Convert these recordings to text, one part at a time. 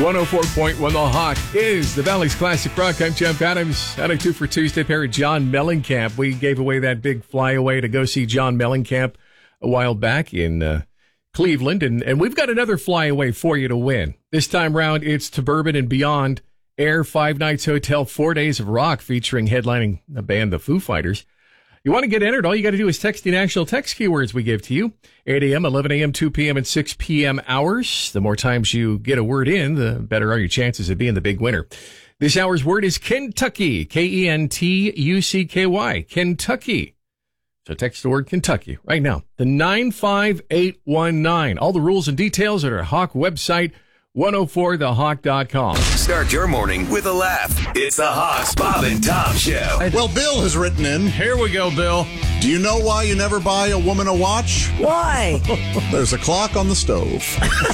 104.1 The Hawk is the Valley's Classic Rock. I'm Jeff Adams. Out of 2 for Tuesday, pair of John Mellencamp. We gave away that big flyaway to go see John Mellencamp a while back in Cleveland. And we've got another flyaway for you to win. This time round, it's to Bourbon and Beyond Air 5 Nights Hotel, 4 days of rock featuring headlining the band The Foo Fighters. You want to get entered, all you got to do is text the national text keywords we give to you. 8 a.m., 11 a.m., 2 p.m., and 6 p.m. hours. The more times you get a word in, the better are your chances of being the big winner. This hour's word is Kentucky. Kentucky. Kentucky. So text the word Kentucky right now. The 95819. All the rules and details at our Hawk website, 104thehawk.com. Start your morning with a laugh. It's the Hawks, Bob and Tom Show. Well, Bill has written in. Here we go, Bill. Do you know why you never buy a woman a watch? Why? There's a clock on the stove.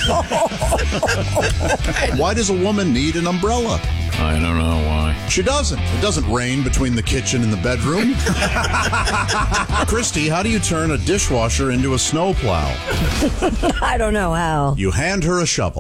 Why does a woman need an umbrella? I don't know why. She doesn't. It doesn't rain between the kitchen and the bedroom. Christy, how do you turn a dishwasher into a snowplow? I don't know how. You hand her a shovel.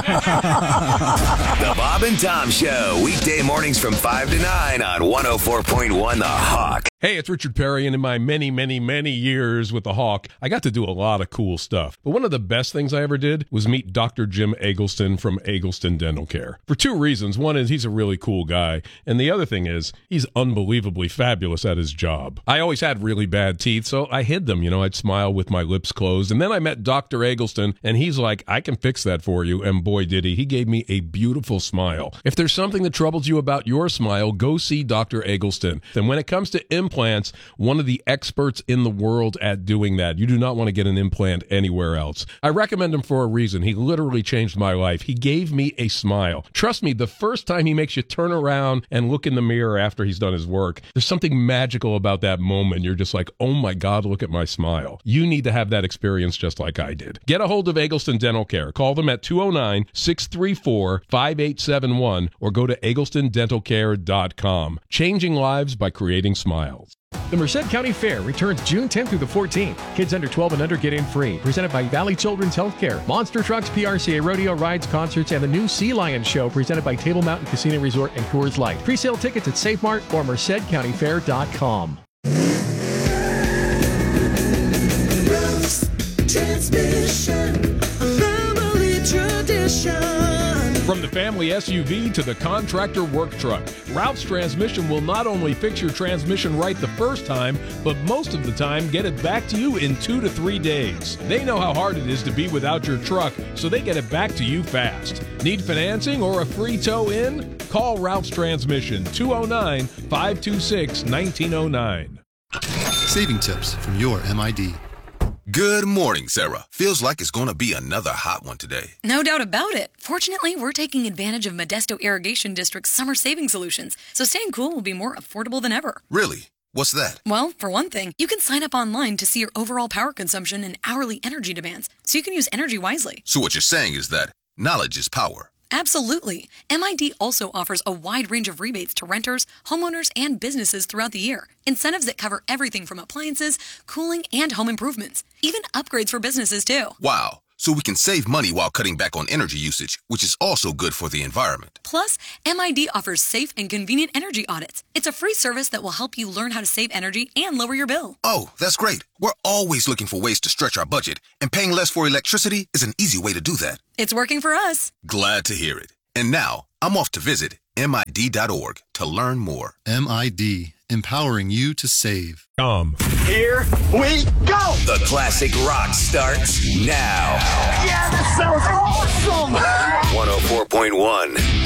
The Bob and Tom Show, weekday mornings from 5 to 9 on 104.1 The Hawk. Hey, it's Richard Perry, and in my many, many, many years with the Hawk, I got to do a lot of cool stuff. But one of the best things I ever did was meet Dr. Jim Eggleston from Eggleston Dental Care. For 2 reasons. One is he's a really cool guy, and the other thing is he's unbelievably fabulous at his job. I always had really bad teeth, so I hid them. I'd smile with my lips closed, and then I met Dr. Eggleston, and he's like, I can fix that for you, and boy did he. He gave me a beautiful smile. If there's something that troubles you about your smile, go see Dr. Eggleston. And when it comes to implants, one of the experts in the world at doing that. You do not want to get an implant anywhere else. I recommend him for a reason. He literally changed my life. He gave me a smile. Trust me, the first time he makes you turn around and look in the mirror after he's done his work, there's something magical about that moment. You're just like, oh my God, look at my smile. You need to have that experience just like I did. Get a hold of Eggleston Dental Care. Call them at 209-634-5871 or go to egglestondentalcare.com. Changing lives by creating smiles. The Merced County Fair returns June 10th through the 14th. Kids under 12 and under get in free. Presented by Valley Children's Healthcare, Monster Trucks, PRCA Rodeo Rides, Concerts, and the new Sea Lion Show presented by Table Mountain Casino Resort and Coors Light. Pre-sale tickets at SafeMart or MercedCountyFair.com. Transmission, family tradition. From the family SUV to the contractor work truck, Ralph's Transmission will not only fix your transmission right the first time, but most of the time get it back to you in 2 to 3 days. They know how hard it is to be without your truck, so they get it back to you fast. Need financing or a free tow in? Call Ralph's Transmission, 209-526-1909. Saving tips from your MID. Good morning, Sarah. Feels like it's going to be another hot one today. No doubt about it. Fortunately, we're taking advantage of Modesto Irrigation District's summer saving solutions, so staying cool will be more affordable than ever. Really? What's that? Well, for one thing, you can sign up online to see your overall power consumption and hourly energy demands, so you can use energy wisely. So what you're saying is that knowledge is power. Absolutely. MID also offers a wide range of rebates to renters, homeowners, and businesses throughout the year. Incentives that cover everything from appliances, cooling, and home improvements. Even upgrades for businesses, too. Wow. So we can save money while cutting back on energy usage, which is also good for the environment. Plus, MID offers safe and convenient energy audits. It's a free service that will help you learn how to save energy and lower your bill. Oh, that's great. We're always looking for ways to stretch our budget, and paying less for electricity is an easy way to do that. It's working for us. Glad to hear it. And now, I'm off to visit MID.org to learn more. MID, empowering you to save. Here we go! The classic rock starts now. Yeah, that sounds awesome! 104.1